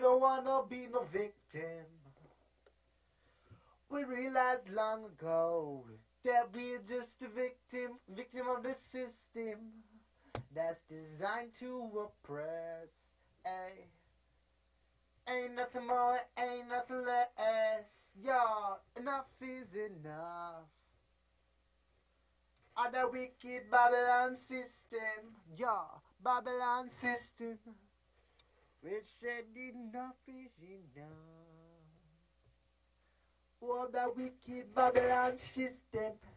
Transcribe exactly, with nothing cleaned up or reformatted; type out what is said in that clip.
don't wanna be no victim. We realized long ago that we're just a victim, victim of the system that's designed to oppress. Ay. Ain't nothing more, ain't nothing less. Yo, enough is enough. Of the wicked Babylon system. Yo, Babylon system. Which said enough is enough. Oh, the wicked Babylon system.